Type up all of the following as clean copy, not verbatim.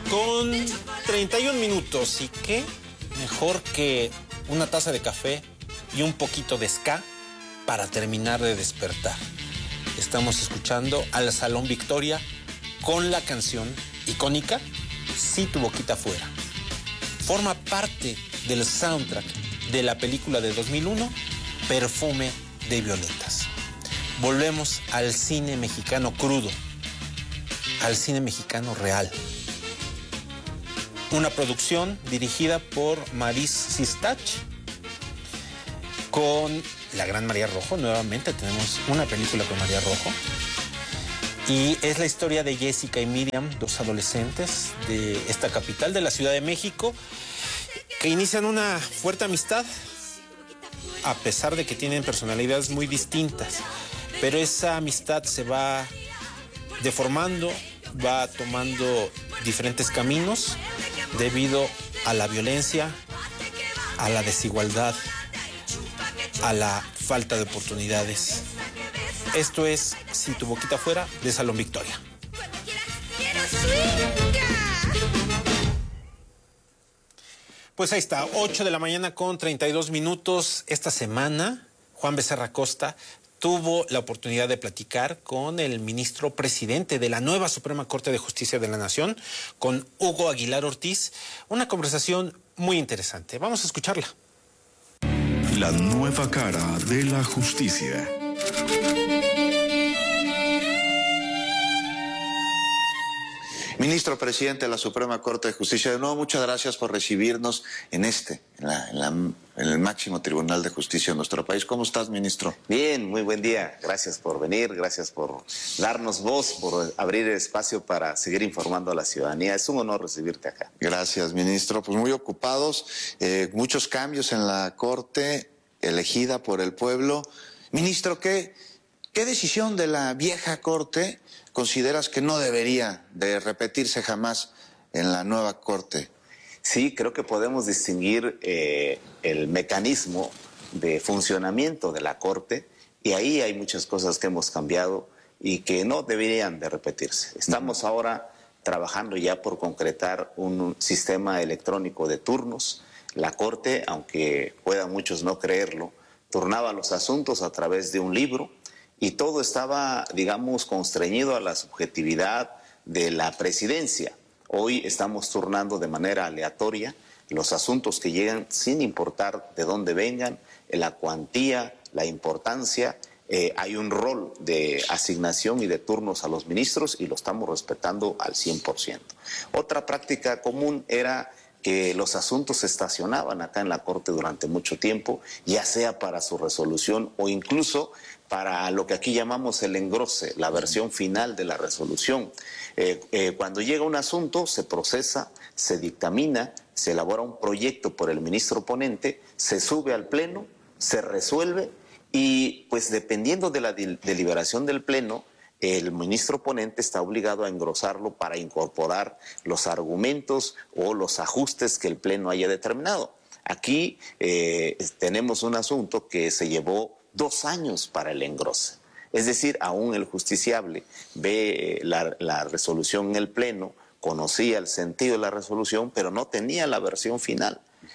con 31 minutos. ¿Y qué mejor que una taza de café y un poquito de ska para terminar de despertar? Estamos escuchando al Salón Victoria con la canción icónica Si tu boquita fuera. Forma parte del soundtrack de la película de 2001, Perfume de Violetas. Volvemos al cine mexicano crudo, al cine mexicano real. Una producción dirigida por Maris Sistach, con la gran María Rojo. Nuevamente tenemos una película con María Rojo. Y es la historia de Jessica y Miriam, dos adolescentes de esta capital de la Ciudad de México, que inician una fuerte amistad, a pesar de que tienen personalidades muy distintas. Pero esa amistad se va deformando, va tomando diferentes caminos debido a la violencia, a la desigualdad, a la falta de oportunidades. Esto es Si tu boquita fuera, de Salón Victoria. Pues ahí está, 8 de la mañana con 32 minutos. Esta semana, Juan Becerra Costa tuvo la oportunidad de platicar con el ministro presidente de la nueva Suprema Corte de Justicia de la Nación, con Hugo Aguilar Ortiz. Una conversación muy interesante. Vamos a escucharla. La nueva cara de la justicia. Ministro presidente de la Suprema Corte de Justicia, de nuevo muchas gracias por recibirnos en el máximo tribunal de justicia de nuestro país. ¿Cómo estás, ministro? Bien, muy buen día. Gracias por venir, gracias por darnos voz, por abrir el espacio para seguir informando a la ciudadanía. Es un honor recibirte acá. Gracias, ministro. Pues muy ocupados, muchos cambios en la Corte elegida por el pueblo. Ministro, ¿qué decisión de la vieja Corte consideras que no debería de repetirse jamás en la nueva Corte? Sí, creo que podemos distinguir el mecanismo de funcionamiento de la Corte, y ahí hay muchas cosas que hemos cambiado y que no deberían de repetirse. Estamos ahora trabajando ya por concretar un sistema electrónico de turnos. La Corte, aunque puedan muchos no creerlo, turnaba los asuntos a través de un libro, y todo estaba, digamos, constreñido a la subjetividad de la presidencia. Hoy estamos turnando de manera aleatoria los asuntos que llegan sin importar de dónde vengan, la cuantía, la importancia. Hay un rol de asignación y de turnos a los ministros y lo estamos respetando al 100%. Otra práctica común era que los asuntos se estacionaban acá en la Corte durante mucho tiempo, ya sea para su resolución o incluso para lo que aquí llamamos el engrose, la versión final de la resolución. Cuando llega un asunto, se procesa, se dictamina, se elabora un proyecto por el ministro ponente, se sube al Pleno, se resuelve y pues dependiendo de la deliberación del Pleno, el ministro ponente está obligado a engrosarlo para incorporar los argumentos o los ajustes que el Pleno haya determinado. Aquí tenemos un asunto que se llevó 2 años para el engrose. Es decir, aún el justiciable ve la resolución en el Pleno, conocía el sentido de la resolución, pero no tenía la versión final.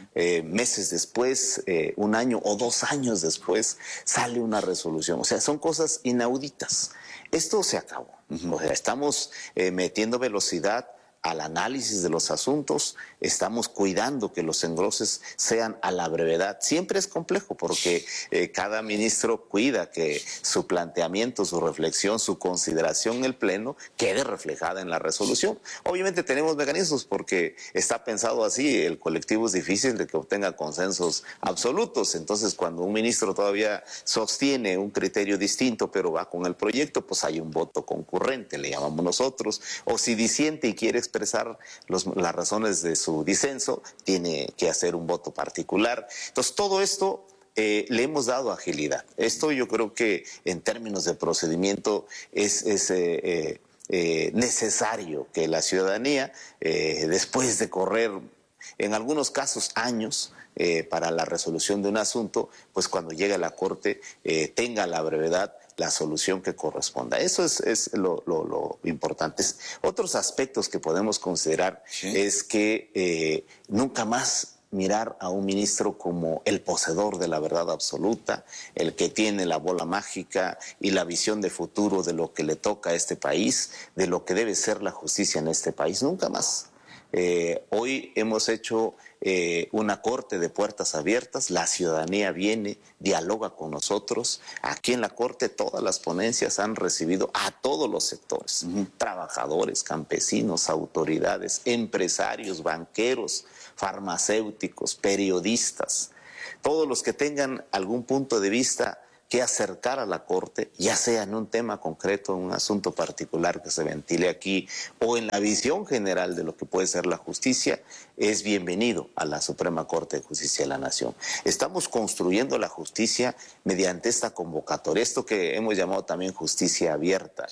Meses después, 1 año o 2 años después, sale una resolución. O sea, son cosas inauditas. Esto se acabó. O sea, estamos metiendo velocidad al análisis de los asuntos, estamos cuidando que los engroses sean a la brevedad. Siempre es complejo porque cada ministro cuida que su planteamiento, su reflexión, su consideración en el Pleno quede reflejada en la resolución. Obviamente tenemos mecanismos porque está pensado así, el colectivo es difícil de que obtenga consensos absolutos, entonces cuando un ministro todavía sostiene un criterio distinto pero va con el proyecto, pues hay un voto concurrente, le llamamos nosotros, o si disiente y quiere expresar las razones de su disenso, tiene que hacer un voto particular. Entonces, todo esto le hemos dado agilidad. Esto yo creo que en términos de procedimiento es necesario que la ciudadanía, después de correr, en algunos casos, años, para la resolución de un asunto, pues cuando llegue a la Corte tenga la brevedad la solución que corresponda. Eso es lo importante. Otros aspectos que podemos considerar es que nunca más mirar a un ministro como el poseedor de la verdad absoluta, el que tiene la bola mágica y la visión de futuro de lo que le toca a este país, de lo que debe ser la justicia en este país. Nunca más. Hoy hemos hecho una corte de puertas abiertas, la ciudadanía viene, dialoga con nosotros. Aquí en la corte todas las ponencias han recibido a todos los sectores, trabajadores, campesinos, autoridades, empresarios, banqueros, farmacéuticos, periodistas, todos los que tengan algún punto de vista que acercar a la Corte, ya sea en un tema concreto, en un asunto particular que se ventile aquí, o en la visión general de lo que puede ser la justicia, es bienvenido a la Suprema Corte de Justicia de la Nación. Estamos construyendo la justicia mediante esta convocatoria, esto que hemos llamado también justicia abierta.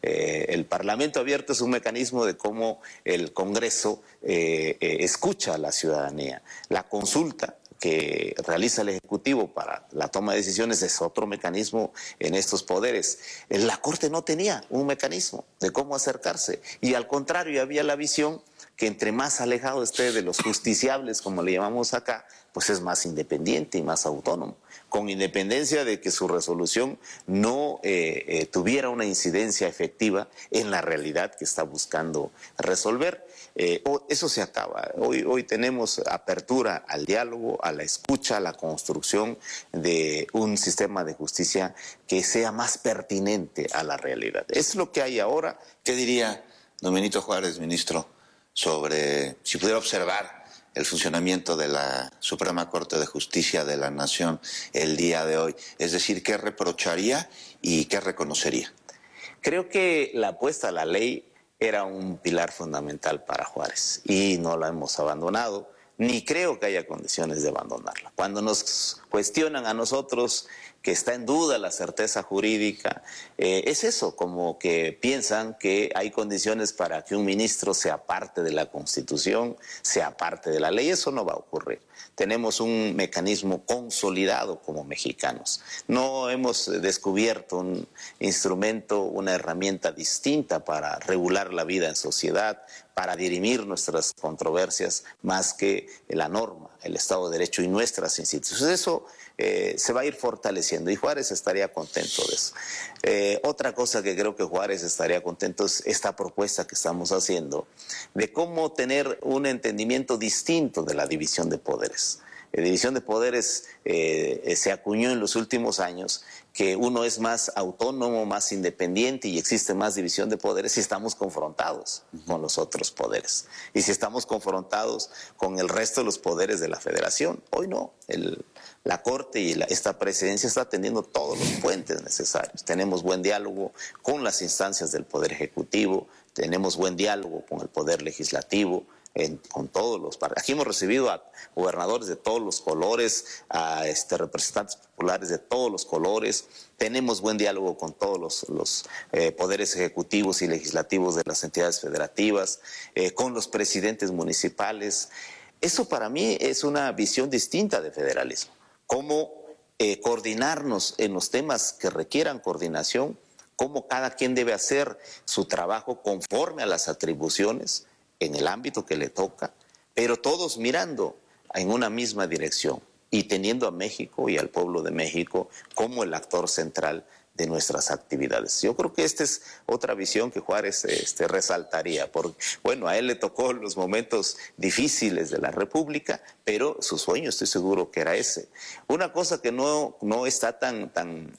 El Parlamento abierto es un mecanismo de cómo el Congreso escucha a la ciudadanía. La consulta que realiza el Ejecutivo para la toma de decisiones es otro mecanismo en estos poderes. La Corte no tenía un mecanismo de cómo acercarse y al contrario había la visión que entre más alejado esté de los justiciables, como le llamamos acá, pues es más independiente y más autónomo, con independencia de que su resolución no tuviera una incidencia efectiva en la realidad que está buscando resolver. Eso se acaba. Hoy tenemos apertura al diálogo, a la escucha, a la construcción de un sistema de justicia que sea más pertinente a la realidad. Es lo que hay ahora. ¿Qué diría don Benito Juárez, ministro, sobre si pudiera observar el funcionamiento de la Suprema Corte de Justicia de la Nación el día de hoy? Es decir, ¿qué reprocharía y qué reconocería? Creo que la apuesta a la ley era un pilar fundamental para Juárez y no la hemos abandonado, ni creo que haya condiciones de abandonarla. Cuando nos cuestionan a nosotros que está en duda la certeza jurídica, es eso, como que piensan que hay condiciones para que un ministro sea parte de la Constitución, sea parte de la ley. Eso no va a ocurrir. Tenemos un mecanismo consolidado como mexicanos. No hemos descubierto un instrumento, una herramienta distinta para regular la vida en sociedad, para dirimir nuestras controversias, más que la norma, el Estado de Derecho y nuestras instituciones. Eso se va a ir fortaleciendo y Juárez estaría contento de eso. Otra cosa que creo que Juárez estaría contento es esta propuesta que estamos haciendo de cómo tener un entendimiento distinto de la división de poderes. La división de poderes se acuñó en los últimos años, que uno es más autónomo, más independiente y existe más división de poderes si estamos confrontados con los otros poderes y si estamos confrontados con el resto de los poderes de la federación. Hoy no, la Corte y esta presidencia está teniendo todos los puentes necesarios. Tenemos buen diálogo con las instancias del Poder Ejecutivo, tenemos buen diálogo con el Poder Legislativo, con todos los partidos. Aquí hemos recibido a gobernadores de todos los colores, a representantes populares de todos los colores. Tenemos buen diálogo con todos los poderes ejecutivos y legislativos de las entidades federativas, con los presidentes municipales. Eso para mí es una visión distinta de federalismo. Cómo coordinarnos en los temas que requieran coordinación, cómo cada quien debe hacer su trabajo conforme a las atribuciones en el ámbito que le toca, pero todos mirando en una misma dirección y teniendo a México y al pueblo de México como el actor central de nuestras actividades. Yo creo que esta es otra visión que Juárez resaltaría, porque bueno, a él le tocó los momentos difíciles de la República, pero su sueño estoy seguro que era ese. Una cosa que no está tan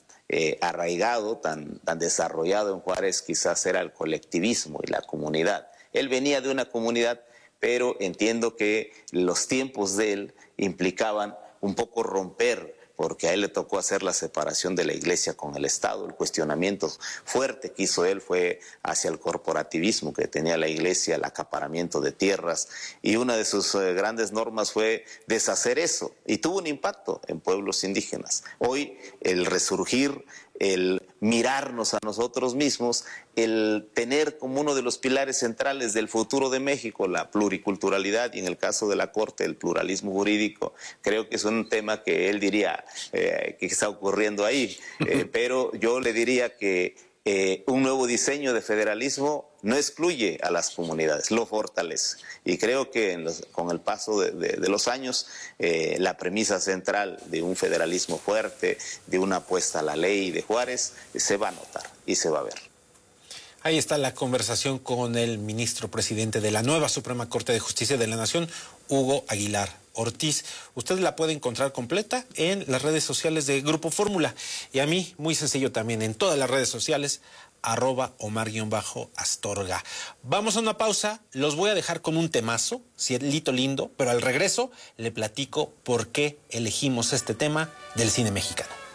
arraigado, tan desarrollado en Juárez quizás era el colectivismo y la comunidad. Él venía de una comunidad, pero entiendo que los tiempos de él implicaban un poco romper, porque a él le tocó hacer la separación de la iglesia con el Estado. El cuestionamiento fuerte que hizo él fue hacia el corporativismo que tenía la iglesia, el acaparamiento de tierras, y una de sus grandes normas fue deshacer eso, y tuvo un impacto en pueblos indígenas. Hoy el resurgir el mirarnos a nosotros mismos, el tener como uno de los pilares centrales del futuro de México la pluriculturalidad y en el caso de la Corte el pluralismo jurídico. Creo que es un tema que él diría que está ocurriendo ahí, pero yo le diría que un nuevo diseño de federalismo no excluye a las comunidades, lo fortalece. Y creo que con el paso de los años, la premisa central de un federalismo fuerte, de una apuesta a la ley de Juárez, se va a notar y se va a ver. Ahí está la conversación con el ministro presidente de la nueva Suprema Corte de Justicia de la Nación, Hugo Aguilar Ortiz. Usted la puede encontrar completa en las redes sociales de Grupo Fórmula. Y a mí, muy sencillo también, en todas las redes sociales, @Omar_Astorga. Vamos a una pausa, los voy a dejar con un temazo, Cielito Lindo, pero al regreso le platico por qué elegimos este tema del cine mexicano.